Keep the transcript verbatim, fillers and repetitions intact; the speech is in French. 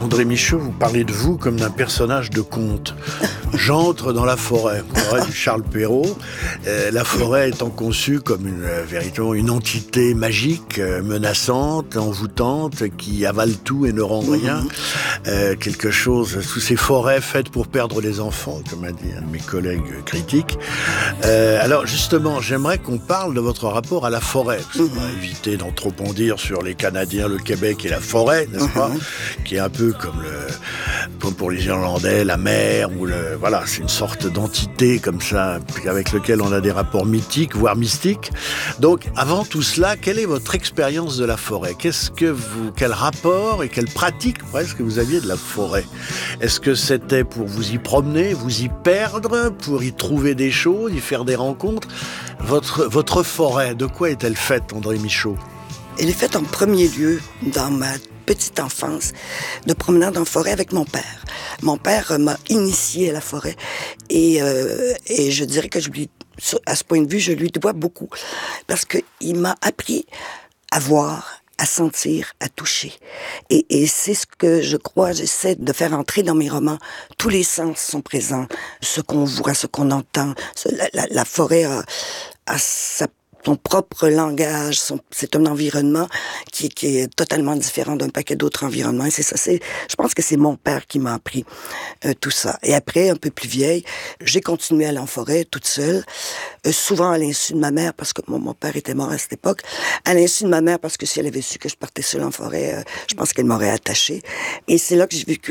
André Michaud, vous parlez de vous comme d'un personnage de conte. J'entre dans la forêt, forêt du Charles Perrault. Euh, la forêt étant conçue comme une, euh, véritablement une entité magique, euh, menaçante, envoûtante, qui avale tout et ne rend rien. Euh, quelque chose, sous ces forêts faites pour perdre les enfants, comme a dit un de mes collègues critiques. Euh, alors justement, j'aimerais qu'on parle de votre rapport à la forêt. On va éviter d'en trop en dire sur les Canadiens, le Québec et la forêt, n'est-ce pas ? Qui est un peu comme le, comme pour les Irlandais, la mer ou le, voilà, c'est une sorte d'entité comme ça, avec lequel on a des rapports mythiques, voire mystiques. Donc, avant tout cela, quelle est votre expérience de la forêt ? Qu'est-ce que vous, quel rapport et quelle pratique presque vous aviez de la forêt ? Est-ce que c'était pour vous y promener, vous y perdre, pour y trouver des choses, y faire des rencontres ? Votre, votre forêt, de quoi est-elle faite, André Michaud ? Elle est faite en premier lieu dans ma petite enfance, de promenade en forêt avec mon père. Mon père m'a initié à la forêt et, euh, et je dirais que je lui, à ce point de vue, je lui dois beaucoup parce qu'il m'a appris à voir, à sentir, à toucher. Et, et c'est ce que je crois, j'essaie de faire entrer dans mes romans. Tous les sens sont présents. Ce qu'on voit, ce qu'on entend. La, la, la forêt a, a sa son propre langage, son, c'est un environnement qui, qui est totalement différent d'un paquet d'autres environnements. Et c'est ça, c'est, je pense que c'est mon père qui m'a appris euh, tout ça. Et après, un peu plus vieille, j'ai continué à aller en forêt toute seule, euh, souvent à l'insu de ma mère, parce que mon, mon père était mort à cette époque, à l'insu de ma mère, parce que si elle avait su que je partais seule en forêt, euh, je pense qu'elle m'aurait attachée. Et c'est là que j'ai vécu